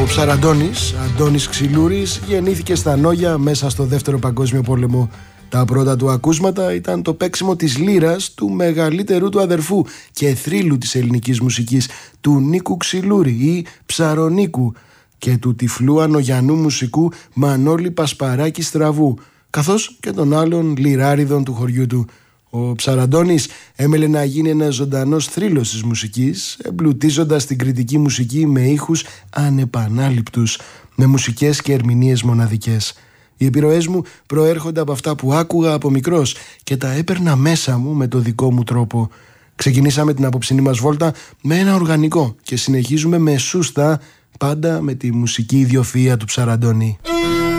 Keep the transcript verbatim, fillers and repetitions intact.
Ψαραντώνης, Αντώνης Ξυλούρης, γεννήθηκε στα Νόγια μέσα στο Δεύτερο Παγκόσμιο Πόλεμο. Τα πρώτα του ακούσματα ήταν το παίξιμο της λύρας του μεγαλύτερου του αδερφού και θρύλου της ελληνικής μουσικής, του Νίκου Ξυλούρη ή Ψαρονίκου, και του τυφλού ανογιανού μουσικού Μανώλη Πασπαράκη Στραβού, καθώς και των άλλων λυράριδων του χωριού του. Ο Ψαραντώνης έμελε να γίνει ένας ζωντανός θρύλος της μουσικής, εμπλουτίζοντας την κριτική μουσική με ήχους ανεπανάληπτους, με μουσικές και ερμηνείες μοναδικές. Οι επιρροές μου προέρχονται από αυτά που άκουγα από μικρός και τα έπαιρνα μέσα μου με το δικό μου τρόπο. Ξεκινήσαμε την απόψινή μας βόλτα με ένα οργανικό και συνεχίζουμε με σούστα, πάντα με τη μουσική ιδιοφυΐα του Ψαραντώνη.